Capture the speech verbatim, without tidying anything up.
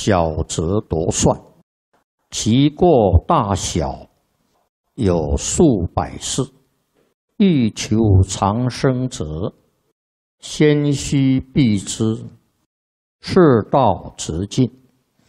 小则夺算，其过大小有数百世。欲求长生者，先须避之，是道直进。